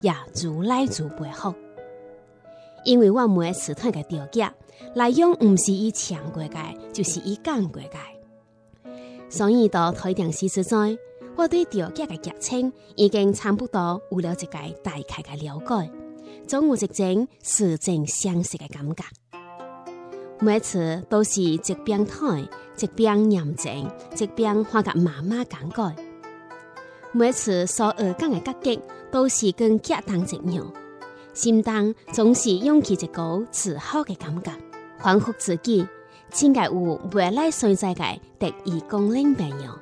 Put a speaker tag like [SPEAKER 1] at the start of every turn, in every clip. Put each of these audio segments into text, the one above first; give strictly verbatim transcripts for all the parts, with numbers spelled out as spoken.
[SPEAKER 1] 也如來如背好。因為我每次睇嘅調價內容唔是以唱過嘅，就是以講過嘅。所以到台電視之在，我對調價嘅劇情已經差不多有了一個大概嘅了解，總有一種似曾相識嘅感覺。每次都是一邊睇，一邊驗證，一邊畫個媽媽講解。每次所學講嘅角色都是跟劇當一樣，心當總是湧起一股自豪嘅感覺，反覆自己，應該有未來所在嘅特異功能朋友。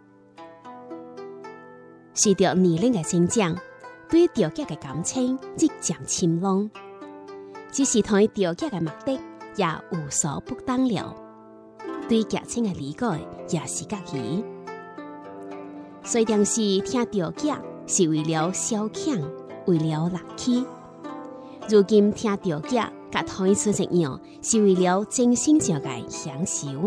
[SPEAKER 1] 隨着年齡嘅增長，對調劇嘅感情日漸深濃，只是睇調劇嘅目的也有所不同了，對劇情嘅理解也是各異。雖然是聽調劇是為了消遣，為了樂趣，如今聽調劇甲睇一次一樣，是為了精神上嘅享受。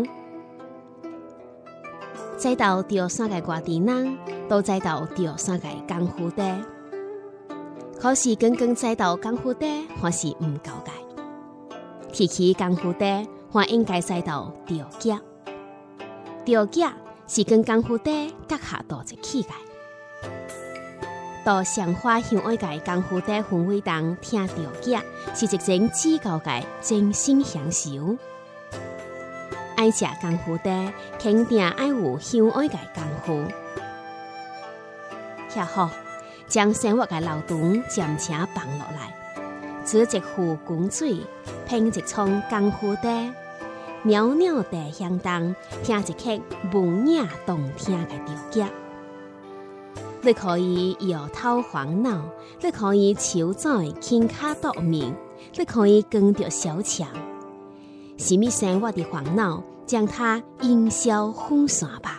[SPEAKER 1] 再到調山嘅歌詞人，都再到調山嘅功夫地，可是剛剛再到功夫地，還是唔夠嘅。提起功夫地，還應該再到調劇。調劇是跟功夫地結合到一起嘅。到上花向愛嘅功夫地氛圍當聽調劇，是一種至高嘅精神享受。愛食功夫地，肯定愛有向愛嘅功夫。遐好，將生活嘅勞動漸且放落來，煮一壺滾水，烹一蔥功夫地，裊裊地響當，聽一曲文雅動聽嘅調劇。你可以搖頭晃腦，你可以手宰輕卡奪命，你可以跟着小強。什麼生活的煩惱，將它煙消風散吧。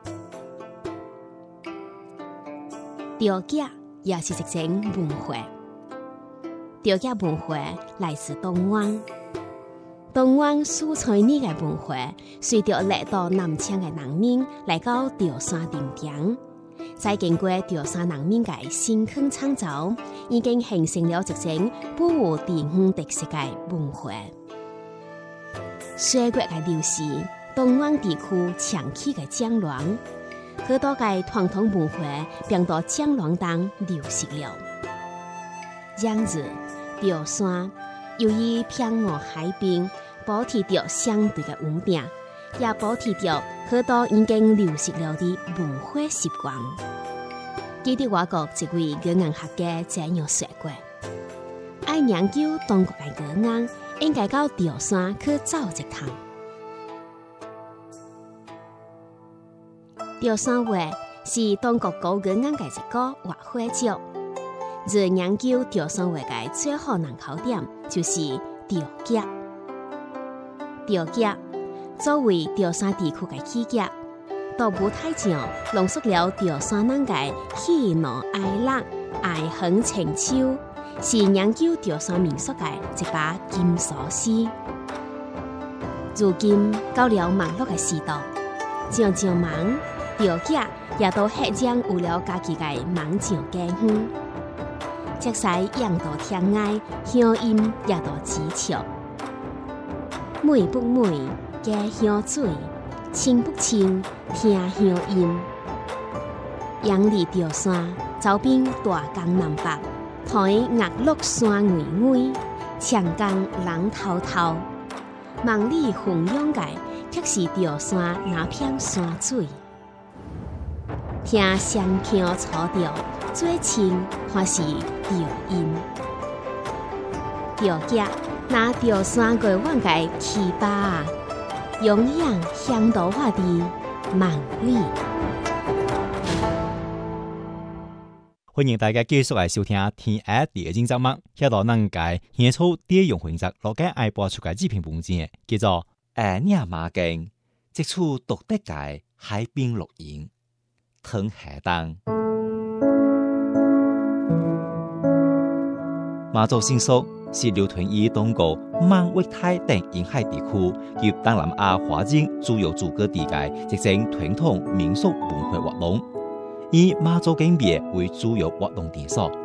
[SPEAKER 1] 調劇也是一種文化，調劇文化來自東灣。東灣蔬菜呢嘅文化，隨着來到南昌嘅農民來到調山定點，再經過調山農民嘅辛勤創造，已經形成了一種富有地方特色嘅文化。歲月嘅流逝，東灣地區長期嘅戰亂，許多嘅傳統文化變到戰亂當流失了。然而，調山由於偏岸海邊，保持着相對嘅穩定，也保持着許多已經流失了的文化習慣。記得外國一位語言學家這樣說過：愛研究中國嘅語言，應該到調山去走一趟。調山話是中國高語言嘅一個話會節，而研究調山話嘅最好參考點就是調劇。調劇作為調山地區嘅戲劇，到舞台上濃縮了調山人嘅喜怒哀樂、愛恨情仇，是研究調山民俗嘅一把金鎖匙。如今到了網絡嘅時代，常常忙調劇也都赫將有了家己嘅網上家鄉，即使樣道天涯，鄉音也都只俏。美不美，家鄉水；清不清，聽鄉音。陽里調山，走遍大江南北，台岳麓山巍巍，長江浪滔滔。萬里洶湧嘅，卻是調山那片山水。聽山腔草調，最親還是調音。調劇那調山過往嘅氣巴，永遠響到我的萬里。
[SPEAKER 2] 歡迎大家繼續來收聽天愛第二節節目，聽到咱個演出電影選擇落嘅愛播出嘅視頻本節，叫做《愛你馬經》，即處獨特嘅海邊錄影，湯海當。馬祖新宿是流傳於東國孟域泰等沿海地區及東南亞華人主要住嘅地界，一種傳統民俗文化活動，以馬祖景別為主要活動場所。